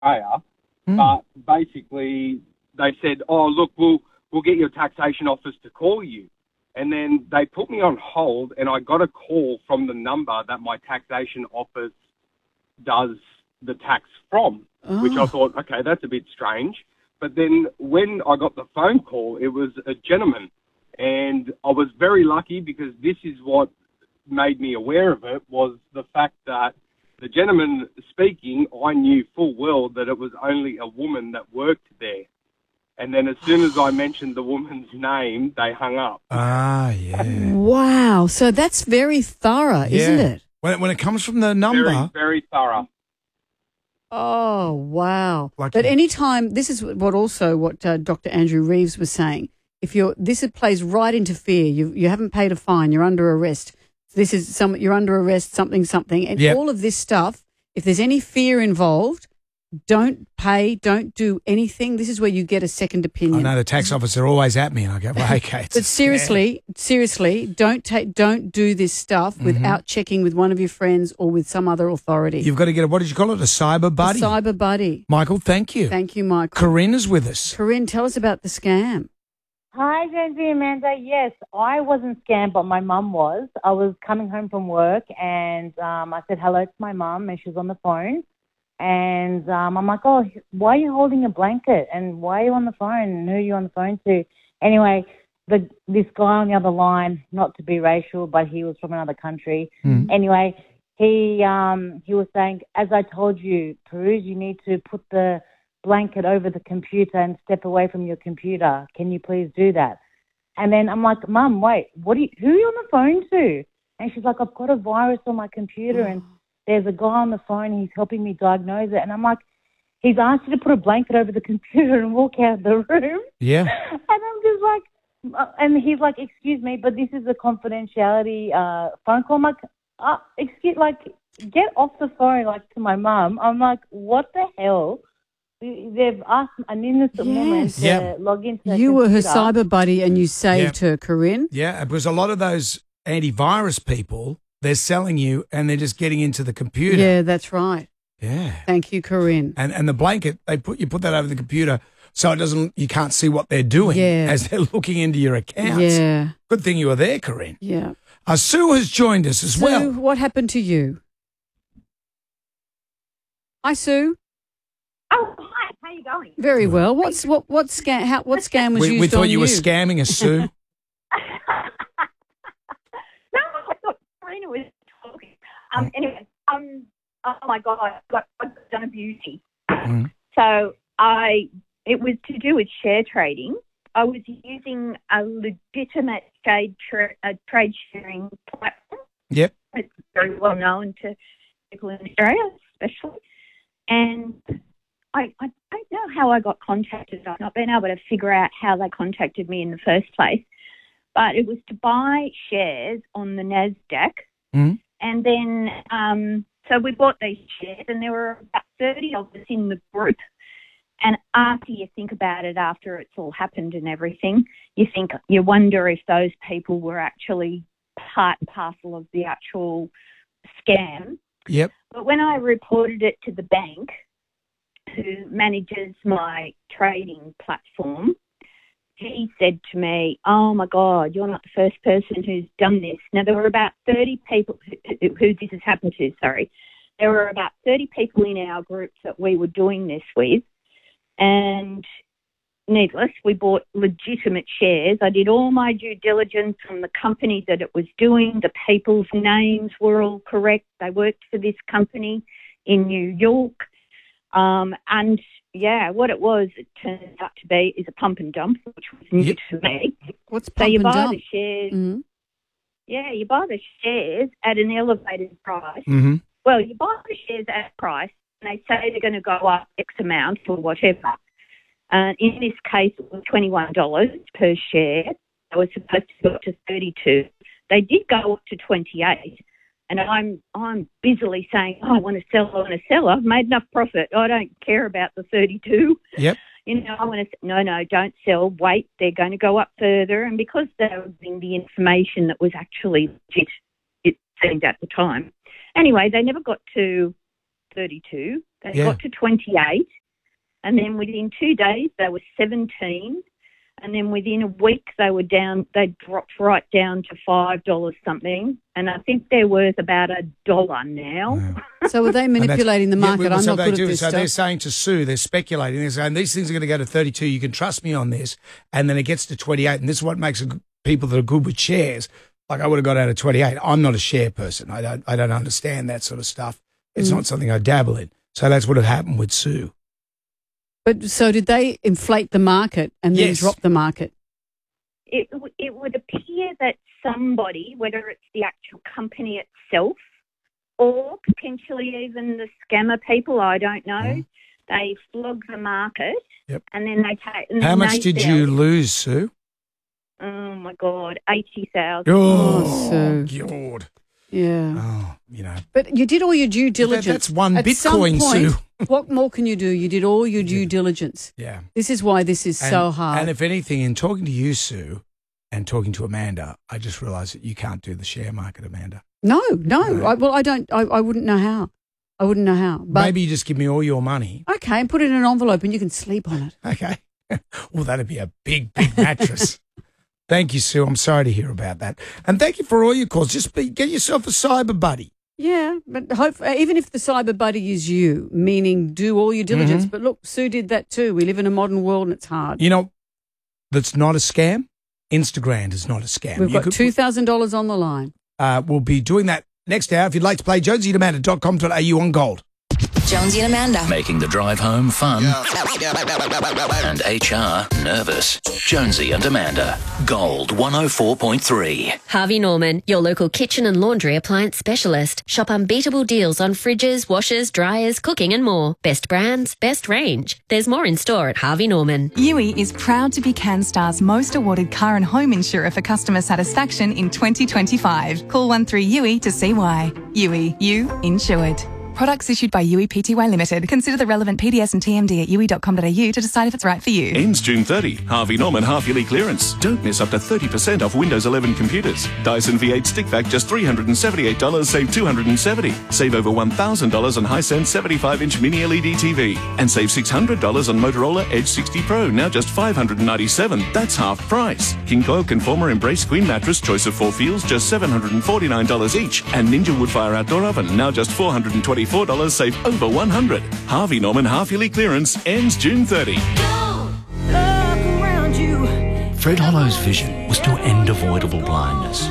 Australia, but basically they said, "Oh, look, we'll get your taxation office to call you." And then they put me on hold, and I got a call from the number that my taxation office does the tax from, which I thought, okay, that's a bit strange. But then when I got the phone call, it was a gentleman, and I was very lucky because this is what made me aware of it, was the fact that the gentleman speaking, I knew full well that it was only a woman that worked there. And then as soon as I mentioned the woman's name, they hung up. Ah, yeah. Wow. So that's very thorough, isn't it? When it comes from the number. Very, very thorough. Oh, wow. Lucky. But anytime, this is what Dr. Andrew Reeves was saying. This plays right into fear. You haven't paid a fine. You're under arrest. You're under arrest, something. And all of this stuff, if there's any fear involved, don't pay, don't do anything. This is where you get a second opinion. I know the tax officer always at me, and I go, well, okay. But seriously, don't do this stuff without checking with one of your friends or with some other authority. You've got to get what did you call it? A cyber buddy? A cyber buddy. Michael, thank you. Thank you, Michael. Corinne is with us. Corinne, tell us about the scam. Hi, Jonesy and Amanda. Yes, I wasn't scammed, but my mum was. I was coming home from work, and I said hello to my mum, and she was on the phone. And I'm like, oh, why are you holding a blanket? And why are you on the phone? And who are you on the phone to? Anyway, this guy on the other line, not to be racial, but he was from another country. Anyway, he was saying, as I told you, Peruse, you need to put the blanket over the computer and step away from your computer. Can you please do that? And then I'm like, Mum, wait, who are you on the phone to? And she's like, I've got a virus on my computer and there's a guy on the phone, he's helping me diagnose it. And I'm like, he's asked you to put a blanket over the computer and walk out of the room. Yeah. And I'm just like, and he's like, excuse me, but this is a confidentiality phone call. I'm like, get off the phone, like, to my mum. I'm like, what the hell? They've asked an innocent woman to log into her You were her computer. cyber buddy and you saved her, Corinne. Yeah, because a lot of those antivirus people, they're selling you and they're just getting into the computer. Yeah, that's right. Yeah. Thank you, Corinne. And the blanket, you put that over the computer so you can't see what they're doing as they're looking into your accounts. Yeah. Good thing you were there, Corinne. Yeah. Sue has joined us as well. Sue, what happened to you? Hi, Sue. Oh, hi. How you going? Very well. What scam was used on you? We thought you were scamming us, Sue. No, I thought Karina was talking. Anyway, oh my God, I've done a beauty. So it was to do with share trading. I was using a legitimate trade sharing platform. Yep. It's very well known to people in Australia, especially. And I don't know how I got contacted. I've not been able to figure out how they contacted me in the first place. But it was to buy shares on the NASDAQ. And then, so we bought these shares and there were about 30 of us in the group. And after you think about it, after it's all happened and everything, you wonder if those people were actually part and parcel of the actual scam. Yep. But when I reported it to the bank, who manages my trading platform, he said to me, oh, my God, you're not the first person who's done this. Now, there were about 30 people who this has happened to, sorry. There were about 30 people in our group that we were doing this with. And needless, we bought legitimate shares. I did all my due diligence on the company that it was doing. The people's names were all correct. They worked for this company in New York. And, yeah, what it was, it turned out to be, is a pump and dump, which was new to me. What's so pump you and buy dump? the shares. Yeah, you buy the shares at an elevated price. Well, you buy the shares at a price, and they say they're going to go up X amount or whatever. In this case, it was $21 per share. They were supposed to go up to $32. They did go up to $28. And I'm busily saying, I want to sell. I've made enough profit. I don't care about the 32. Yep. I want to, no, don't sell. Wait, they're going to go up further. And because they were giving the information that was actually legit, it seemed at the time. Anyway, they never got to 32. They got to 28. And then within 2 days, they were 17. And then within a week, they dropped right down to $5 something. And I think they're worth about $1 now. Yeah. So are they manipulating the market? I'm not good at this So stuff. they're saying to Sue, they're speculating. They're saying these things are going to go to 32. You can trust me on this. And then it gets to 28. And this is what makes people that are good with shares. Like I would have got out of 28. I'm not a share person. I don't understand that sort of stuff. It's not something I dabble in. So that's what had happened with Sue. But so did they inflate the market and then drop the market? It would appear that somebody, whether it's the actual company itself or potentially even the scammer people, I don't know, they flog the market and then they take... How much did you lose, Sue? Oh, my God, 80,000. Oh, Sue. God. Yeah. Oh, you know. But you did all your due diligence. That's one At Bitcoin, some point, Sue. What more can you do? You did all your due diligence. Yeah. This is why this is so hard. And if anything, in talking to you, Sue, and talking to Amanda, I just realised that you can't do the share market, Amanda. No. I wouldn't know how. I wouldn't know how. But maybe you just give me all your money. Okay, and put it in an envelope and you can sleep on it. Okay. Well, that'd be a big, big mattress. Thank you, Sue. I'm sorry to hear about that. And thank you for all your calls. Just get yourself a cyber buddy. Yeah, but even if the cyber buddy is you, meaning do all your diligence. But look, Sue did that too. We live in a modern world and it's hard. You know, that's not a scam. Instagram is not a scam. We've got $2,000 on the line. We'll be doing that next hour. If you'd like to play, jonesyandamanda.com.au on Gold. Jonesy and Amanda. Making the drive home fun. And HR nervous. Jonesy and Amanda. Gold 104.3. Harvey Norman, your local kitchen and laundry appliance specialist. Shop unbeatable deals on fridges, washers, dryers, cooking and more. Best brands, best range. There's more in store at Harvey Norman. Yui is proud to be CanStar's most awarded car and home insurer for customer satisfaction in 2025. Call 13-YUI to see why. Yui, you insured. Products issued by Yui Pty Limited. Consider the relevant PDS and TMD at yui.com.au to decide if it's right for you. Ends June 30. Harvey Norman half-yearly clearance. Don't miss up to 30% off Windows 11 computers. Dyson V8 stick vac just $378, save $270. Save over $1,000 on Hisense 75-inch mini LED TV. And save $600 on Motorola Edge 60 Pro, now just $597. That's half price. King Coil Conformer Embrace Queen Mattress, choice of 4 feels, just $749 each. And Ninja Woodfire Outdoor Oven, now just $424, save over $100. Harvey Norman half-yearly clearance ends June 30. Fred Hollow's vision was to end avoidable blindness.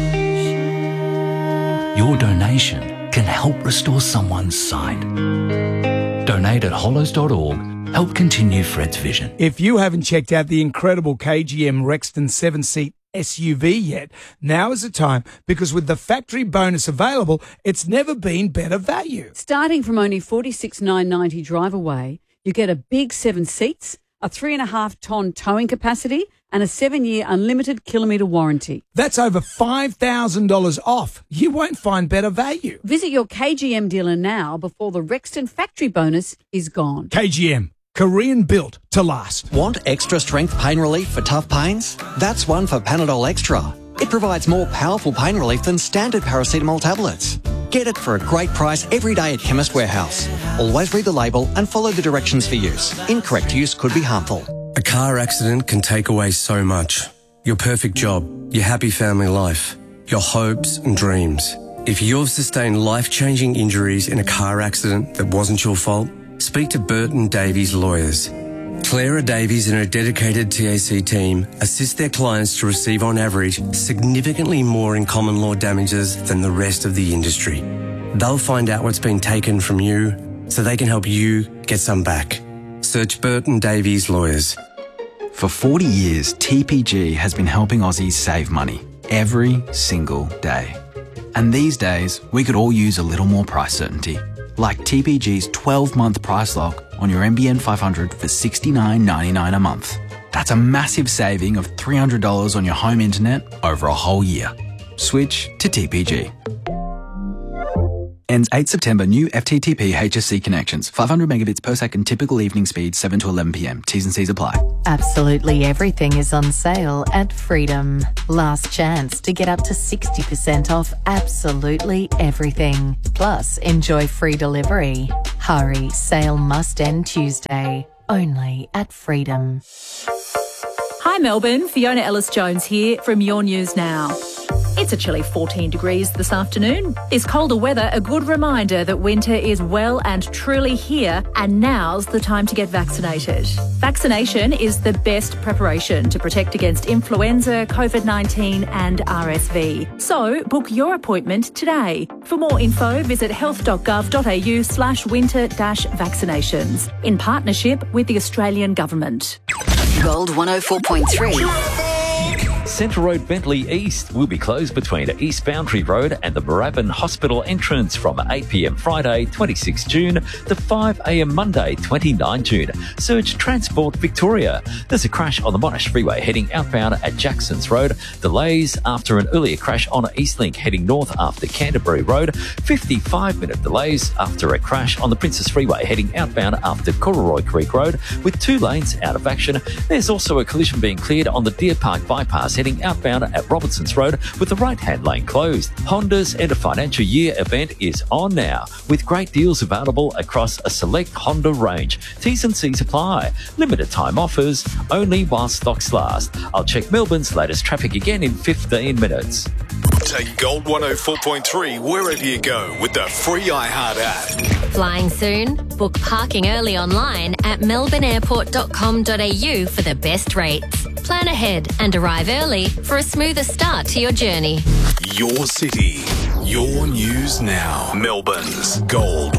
Your donation can help restore someone's sight. Donate at hollows.org. Help continue Fred's vision. If you haven't checked out the incredible KGM Rexton 7-seat SUV yet, now is the time, because with the factory bonus available, it's never been better value. Starting from only $46,990 drive away, you get a big 7 seats, a 3.5-ton towing capacity, and a 7-year unlimited kilometre warranty. That's over $5,000 off. You won't find better value. Visit your KGM dealer now before the Rexton factory bonus is gone. KGM. Korean built to last. Want extra strength pain relief for tough pains? That's one for Panadol Extra. It provides more powerful pain relief than standard paracetamol tablets. Get it for a great price every day at Chemist Warehouse. Always read the label and follow the directions for use. Incorrect use could be harmful. A car accident can take away so much. Your perfect job, your happy family life, your hopes and dreams. If you've sustained life-changing injuries in a car accident that wasn't your fault, speak to Burton Davies Lawyers. Clara Davies and her dedicated TAC team assist their clients to receive, on average, significantly more in common law damages than the rest of the industry. They'll find out what's been taken from you so they can help you get some back. Search Burton Davies Lawyers. For 40 years, TPG has been helping Aussies save money every single day. And these days, we could all use a little more price certainty. Like TPG's 12-month price lock on your NBN 500 for $69.99 a month. That's a massive saving of $300 on your home internet over a whole year. Switch to TPG. Ends 8 September. New FTTP HSC connections. 500 megabits per second. Typical evening speed 7 to 11 p.m. T's and C's apply. Absolutely everything is on sale at Freedom. Last chance to get up to 60% off absolutely everything. Plus, enjoy free delivery. Hurry, sale must end Tuesday. Only at Freedom. Hi Melbourne, Fiona Ellis-Jones here from Your News Now. It's a chilly 14 degrees this afternoon. This colder weather, a good reminder that winter is well and truly here, and now's the time to get vaccinated. Vaccination is the best preparation to protect against influenza, COVID-19 and RSV. So book your appointment today. For more info, visit health.gov.au/winter-vaccinations in partnership with the Australian Government. Gold 104.3. Central Road Bentley East will be closed between East Boundary Road and the Moorabbin Hospital entrance from 8 p.m. Friday 26 June to 5 a.m. Monday 29 June. Search Transport Victoria. There's a crash on the Monash Freeway heading outbound at Jacksons Road. Delays after an earlier crash on Eastlink heading north after Canterbury Road. 55-minute delays after a crash on the Princess Freeway heading outbound after Cororoy Creek Road with 2 lanes out of action. There's also a collision being cleared on the Deer Park bypass heading outbound at Robertson's Road with the right-hand lane closed. Honda's End of Financial Year event is on now with great deals available across a select Honda range. T's and C's apply. Limited time offers only while stocks last. I'll check Melbourne's latest traffic again in 15 minutes. Take Gold 104.3 wherever you go with the free iHeart app. Flying soon? Book parking early online at melbourneairport.com.au for the best rates. Plan ahead and arrive early for a smoother start to your journey. Your city, your news now. Melbourne's Gold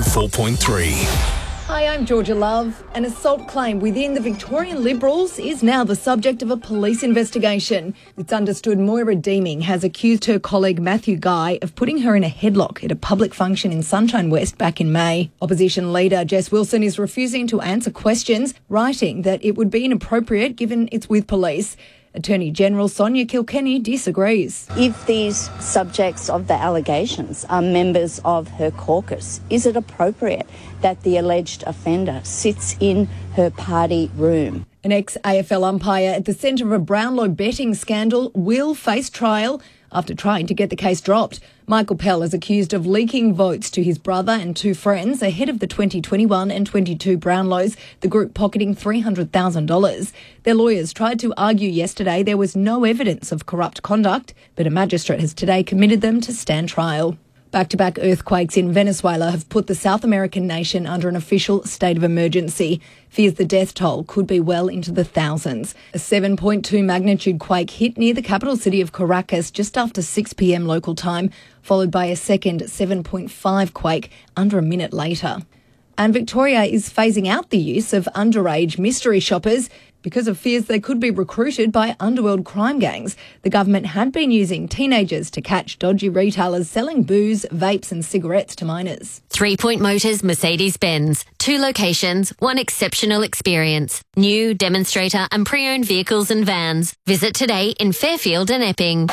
104.3. Hi, I'm Georgia Love. An assault claim within the Victorian Liberals is now the subject of a police investigation. It's understood Moira Deeming has accused her colleague Matthew Guy of putting her in a headlock at a public function in Sunshine West back in May. Opposition leader Jess Wilson is refusing to answer questions, writing that it would be inappropriate given it's with police. Attorney General Sonia Kilkenny disagrees. If these subjects of the allegations are members of her caucus, is it appropriate that the alleged offender sits in her party room? An ex-AFL umpire at the centre of a Brownlow betting scandal will face trial after trying to get the case dropped. Michael Pell is accused of leaking votes to his brother and 2 friends ahead of the 2021 and 22 Brownlows, the group pocketing $300,000. Their lawyers tried to argue yesterday there was no evidence of corrupt conduct, but a magistrate has today committed them to stand trial. Back-to-back earthquakes in Venezuela have put the South American nation under an official state of emergency. Fears the death toll could be well into the thousands. A 7.2 magnitude quake hit near the capital city of Caracas just after 6 p.m. local time, followed by a second 7.5 quake under a minute later. And Victoria is phasing out the use of underage mystery shoppers because of fears they could be recruited by underworld crime gangs. The government had been using teenagers to catch dodgy retailers selling booze, vapes and cigarettes to minors. 3 Point Motors Mercedes-Benz. 2 locations, 1 exceptional experience. New, demonstrator and pre-owned vehicles and vans. Visit today in Fairfield and Epping.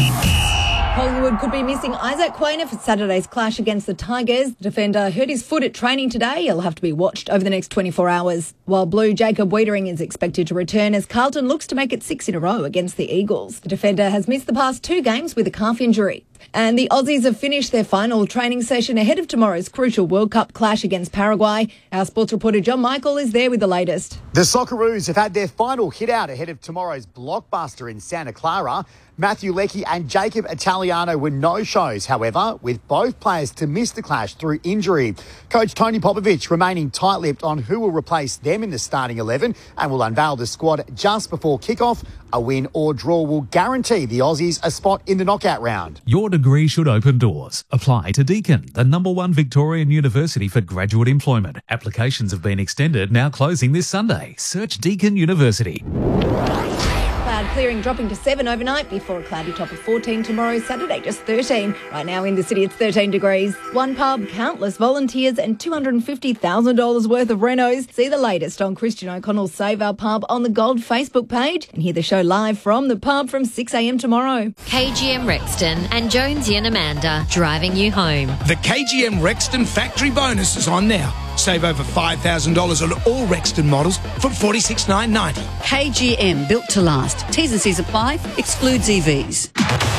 Collingwood could be missing Isaac Quaynor for Saturday's clash against the Tigers. The defender hurt his foot at training today. He'll have to be watched over the next 24 hours. While Blue Jacob Wiedering is expected to return as Carlton looks to make it 6 in a row against the Eagles. The defender has missed the past 2 games with a calf injury. And the Aussies have finished their final training session ahead of tomorrow's crucial World Cup clash against Paraguay. Our sports reporter John Michael is there with the latest. The Socceroos have had their final hit out ahead of tomorrow's blockbuster in Santa Clara. Matthew Leckie and Jacob Italiano were no-shows, however, with both players to miss the clash through injury. Coach Tony Popovic remaining tight-lipped on who will replace them in the starting 11 and will unveil the squad just before kick-off. A win or draw will guarantee the Aussies a spot in the knockout round. Your degree should open doors. Apply to Deakin, the #1 Victorian university for graduate employment. Applications have been extended, now closing this Sunday. Search Deakin University. Cloud clearing, dropping to 7 overnight before a cloudy top of 14 tomorrow, Saturday just 13. Right now in the city it's 13 degrees. One pub, countless volunteers and $250,000 worth of renos. See the latest on Christian O'Connell's Save Our Pub on the Gold Facebook page and hear the show live from the pub from 6 a.m. tomorrow. KGM Rexton and Jonesy and Amanda driving you home. The KGM Rexton factory bonus is on now. Save over $5,000 on all Rexton models from $46,990. KGM, built to last. T's and C's apply. Excludes EVs.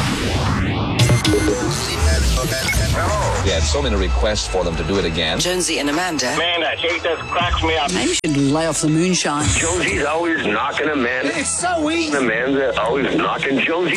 We had so many requests for them to do it again. Jonesy and Amanda. Man, that shit just cracks me up. Maybe you should lay off the moonshine. Jonesy's always knocking Amanda. It's so easy. Amanda always knocking Jonesy.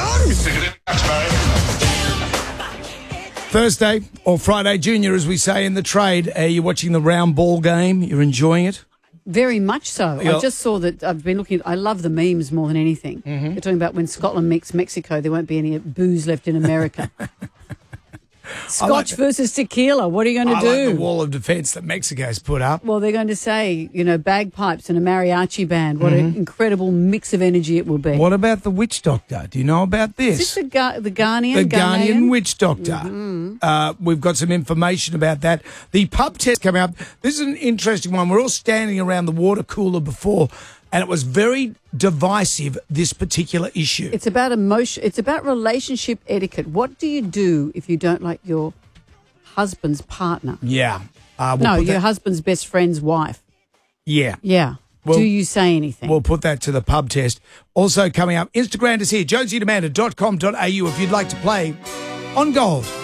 Thursday or Friday Junior, as we say in the trade. Are you watching the round ball game? You're enjoying it? Very much so. Yeah. I just saw that. I've been looking. I love the memes more than anything. Mm-hmm. They're talking about when Scotland meets Mexico, there won't be any booze left in America. Scotch versus tequila. What are you going to do? I like the wall of defence that Mexico's put up. Well, they're going to say, bagpipes and a mariachi band. What an incredible mix of energy it will be. What about the witch doctor? Do you know about this? Is this the Ghanaian? The Ghanaian witch doctor. We've got some information about that. The pub test coming up. This is an interesting one. We're all standing around the water cooler before, and it was very divisive, this particular issue. It's about emotion. It's about relationship etiquette. What do you do if you don't like your husband's partner? Yeah. Your husband's best friend's wife. Yeah. Yeah. Well, do you say anything? We'll put that to the pub test. Also coming up, Instagram is here, jonesieandamanda.com.au if you'd like to play on Gold.